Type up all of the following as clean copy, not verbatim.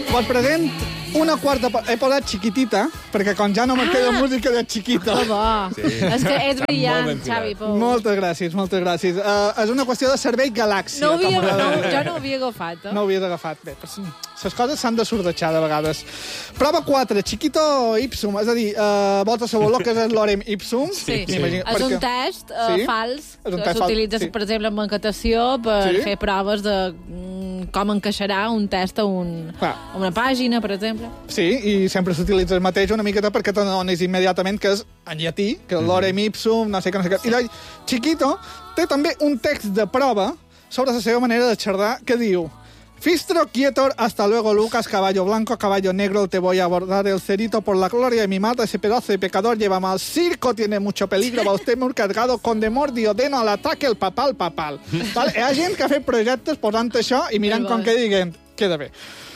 Vos present una quarta... He posat Chiquitita, perquè com ja no me queda música de Chiquito... Que bo. Sí. És que ets Està brillant, molt ben Xavi filat. Pou. Moltes gràcies, moltes gràcies. És una qüestió de servei galàxia. No com m'agrada. jo no ho havia agafat, No ho havies agafat. Bé, però sí, les coses s'han de sordejar de vegades. Prova 4, Chiquito Ipsum. És a dir, vols saber el que és el lorem ipsum? Sí. M'imagino- És un perquè- test Sí? fals És un que test fals, s'utilitza, sí. per exemple, en banquetació per Sí? fer proves de com encaixarà un test a Clar. una pàgina, per exemple. Sí, i sempre s'utilitza el mateix una miqueta perquè t'adonis immediatament que és en llatí, que és lorem ipsum, no sé què, no sé què. I allò, Chiquito té també un text de prova sobre la seva manera de xerrar que diu: Fistro quietor, hasta luego Lucas, caballo blanco, caballo negro, te voy a abordar el cerito por la gloria de mi madre, ese pedazo de pecador lleva mal circo, tiene mucho peligro, va usted muy cargado con demor, diodeno al ataque, el papal. Val? Hi ha gent que ha fet projectes posant això i mirant com que diguen, queda bé.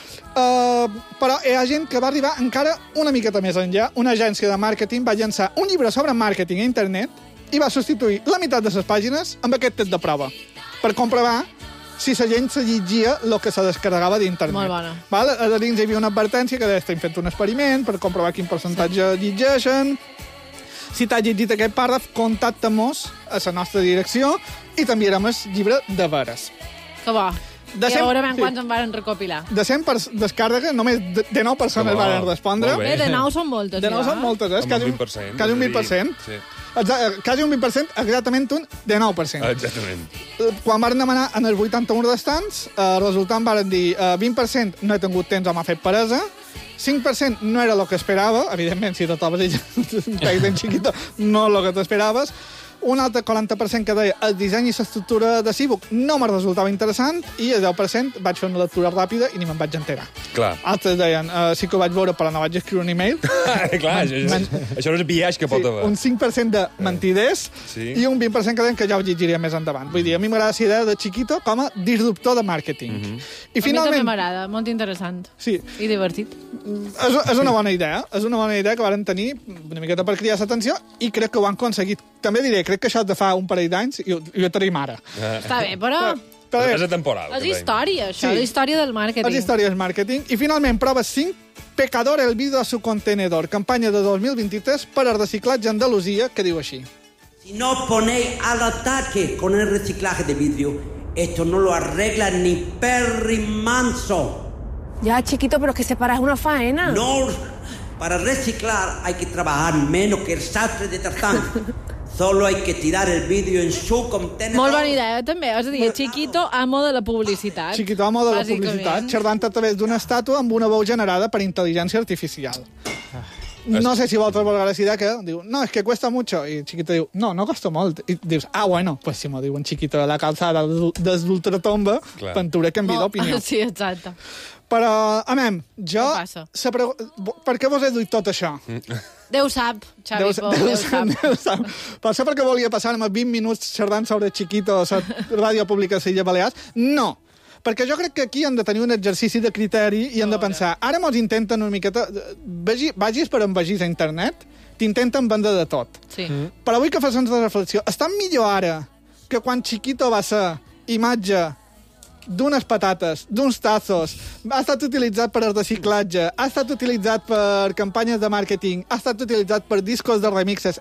Però hi ha gent que va arribar encara una miqueta més enllà. Una agència de màrqueting va llançar un llibre sobre màrqueting a internet i va substituir la meitat de les pàgines amb aquest test de prova per comprovar si la gent se llegia el que se descarregava d'internet. Molt bona. Val? A dins hi havia una advertència que deia estem fent un experiment per comprovar quin percentatge llegeixen. Si t'has llegit aquest pàrraf, contacta-mos a la nostra direcció i t'enviarem el llibre de veres. Que bo. De Ja veurem sí. quants en varen recopilar. De 100 descàrregues, només de 9 persones Que bo. van respondre. Molt bé. De 9 són moltes. De 9 ja. són moltes, és Amb quasi un un 20%. Quasi un és a dir, 20%. Sí, Quasi un 20%, exactament un de 9%. exactament. Quan van demanar en els 81 restants, resultant varen dir 20% no he tingut temps o m'ha fet peresa, 5% no era el que esperava, evidentment, si te trobes un text ben Chiquito, no el que t'esperaves, un altre 40% que deia el disseny i l'estructura de Cibook no me resultava interessant i el 10% vaig fer una lectura ràpida i ni me'n vaig enterar. Clar. Altres deien sí que ho vaig veure però no vaig escriure un email. Clar, això no és biaix que pot haver. Un 5% de mentiders Sí. i un 20% que deien que ja ho llegiria més endavant. Vull dir, a mi m'agrada la idea de Chiquito com a disruptor de màrqueting. I A mi també finalment, m'agrada, molt interessant. sí, I divertit. és una bona idea. És una bona idea que varen tenir una miqueta per cridar l'atenció i crec que ho han aconseguit. També diré, crec que això és de fa un parell d'anys i ho tenim ara. Està bé, però Però És atemporal. és que tenim. història, això, Sí. és història del màrqueting. Les històries màrqueting. I finalment, prova 5, Pecador el vidrio a su contenedor, campanya de 2023 per al reciclatge a Andalusia, que diu així. Si no ponéis al ataque con el reciclaje de vidrio, esto no lo arregla ni Perry Manso. Ya, chiquito, pero es que separar es una faena. No, para reciclar hay que trabajar menos que el sastre de Tarzán. Solo hay que tirar el vidrio en su contenedor. Molt bona idea, també. És a dir, Chiquito, amo de la publicitat. Chiquito, amo de la Bàsicament. publicitat, xerrant a través d'una estàtua amb una veu generada per intel·ligència artificial. No sé si vosaltres voleu la idea que diu, no, es que cuesta mucho. I Chiquito diu, no costa molt. I dius, bueno, pues si m'ho diu un Chiquito de la calçada des d'Ultratomba, Clar. Ventura canvia d'opinió. Sí, exacte. Però, amem, jo... Què passa? Per què vos he dit tot això? Déu sap, Xavi Pou, Déu sap. Déu sap. Per això perquè volia passar-me 20 minuts xerrant sobre Chiquito a la ràdio pública de les Illes Balears? No. Perquè jo crec que aquí han de tenir un exercici de criteri i han de pensar, ara mos intenten una miqueta... Vagis per on vagis a internet, t'intenten vendre de tot. Sí. Però vull que fas una reflexió. Està millor ara que quan Chiquito va ser imatge d'unes patates, d'uns tazos, ha estat utilitzat per al reciclatge, ha estat utilitzat per campanyes de màrqueting, ha estat utilitzat per discos de remixes,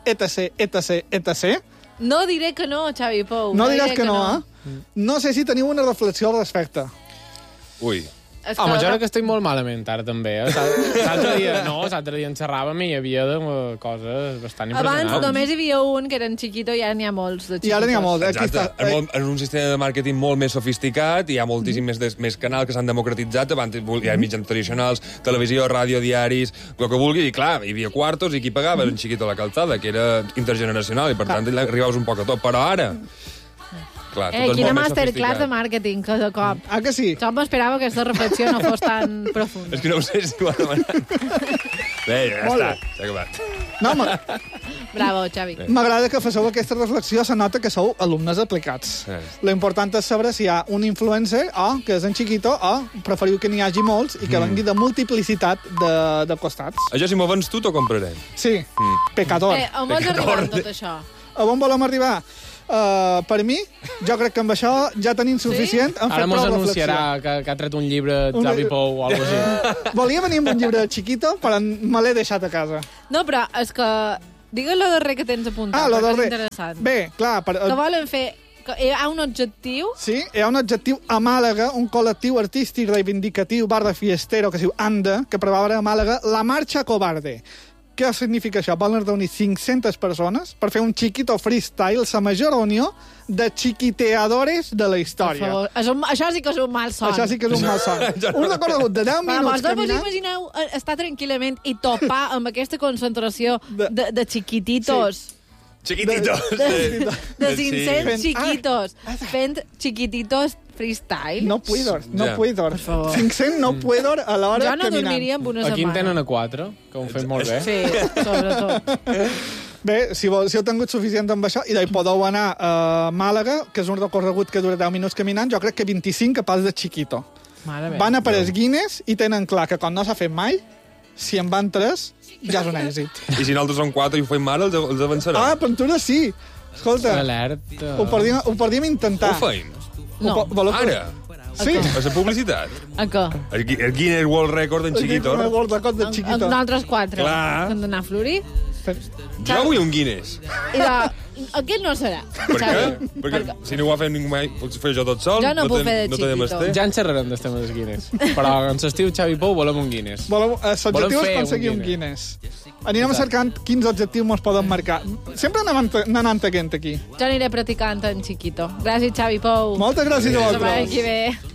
etc. No diré que no, Xavi Pou. No diràs diré que no, eh? No sé si teniu una reflexió al respecte. Ui. És Home, jo crec que estic molt malament ara, també. L'altre dia en xerràvem i hi havia coses bastant Abans impressionants. només hi havia un que era en Chiquito i ara n'hi ha molts de Chiquitos. I ara n'hi ha molts. Aquí Exacte. està. En un sistema de màrqueting molt més sofisticat, hi ha moltíssim més canals que s'han democratitzat, abans hi ha mitjans tradicionals, televisió, ràdio, diaris, el que vulgui, i clar, hi havia quartos i qui pagava en Chiquito a la calçada, que era intergeneracional, i per tant arribaves un poc a tot. Però ara... Clar, tot és Quina molt més masterclass de sofisticat. màrqueting, que de cop. Ah, que sí? Jo m'esperava que aquesta reflexió no fos tan profunda. És que no ho sé si ho ha demanat. Bé, ja Molt està, bé. s'ha acabat. No, Bravo, Xavi. m'agrada que faceu aquesta reflexió, se nota que sou alumnes aplicats. Sí. L'important és saber si hi ha un influencer o que és en Chiquito o preferiu que n'hi hagi molts i que vengui de multiplicitat de costats. Això si m'ho vens tu, t'ho compraré. Sí, pecador. On vols arribar amb tot això? A on volem arribar? Per mi, jo crec que amb això ja tenim suficient. Sí? Ara mos anunciarà que ha tret un llibre Xavi Pou o alguna cosa així. Volia venir amb un llibre Chiquito, però me l'he deixat a casa. No, però és que... Digues lo darrer que tens apuntat, lo perquè darrer. és interessant. Bé, clar... Que volen fer... Que hi ha un objectiu... Sí, hi ha un objectiu a Màlaga, un col·lectiu artístic reivindicatiu barra fiestero que es diu ANDA, que prepara a Màlaga la Marxa Cobarde. Què significa això? Volen reunir 500 persones per fer un Chiquito freestyle, la major reunió de chiquiteadores de la història. Això sí que és un mal son. Això sí que és un mal son. Un recorregut de 10 minuts caminant... Vos imagineu estar tranquil·lament i topar amb aquesta concentració de chiquititos... Chiquititos. De 500 chiquitos. Fent chiquititos freestyle. No puedo. Per favor. 500 no puedo a l'hora caminant. Jo no dormiria amb una setmana. Aquí en tenen a 4, que ho han fet molt bé. Sí, sobretot. Bé, si heu tingut suficient amb això, i podeu anar a Màlaga, que és un recorregut que dura 10 minuts caminant, jo crec que 25 a pas de Chiquito. Van a per els Guinness i tenen clar que quan no s'ha fet mai, si en van 3, ja és un èxit. I si nosaltres som 4 i ho fem mal, els avançarà. Ah, Ventura sí. Escolta, alerta. Ho podríem intentar. Ho feim? No. Ara? Sí. A la publicitat? A què? El Guinness World Record en Chiquito. El World Record de Chiquito. Nosaltres 4. Clar. Que hem d'anar a Florir. Jo vull un Guinness. I aquest no serà. Per què? Perquè si no ho ha fet ningú mai, ho fer jo tot sol. Jo no puc fer de Chiquito. Ja en xerrarem del tema dels Guinness. Però en l'estiu Xavi Pou volem un Guinness. L'objectiu és aconseguir un Guinness. Anirem cercant quins objectius ens poden marcar. Sempre anant aquí. Jo aniré practicant en Chiquito. Gràcies, Xavi Pou. Moltes gràcies a vosaltres. La setmana que ve.